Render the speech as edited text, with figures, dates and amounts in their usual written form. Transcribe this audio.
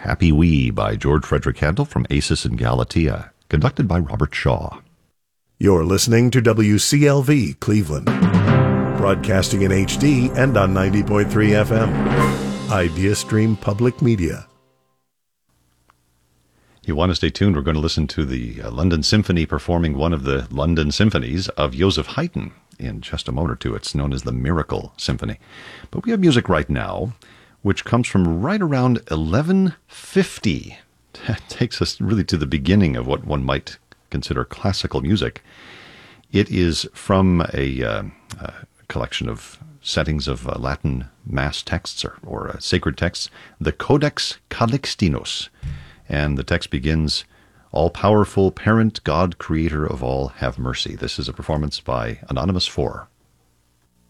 Happy Wee by George Frederick Handel from Acis and Galatea, conducted by Robert Shaw. You're listening to WCLV Cleveland, broadcasting in HD and on 90.3 FM. Idea Stream Public Media. You want to stay tuned? We're going to listen to the London Symphony performing one of the London symphonies of Joseph Haydn in just a moment or two. It's known as the Miracle Symphony. But we have music right now, which comes from right around 1150. That takes us really to the beginning of what one might consider classical music. It is from a collection of settings of Latin mass texts or sacred texts, the Codex Calixtinus. And the text begins, "All-powerful parent, God, creator of all, have mercy." This is a performance by Anonymous 4.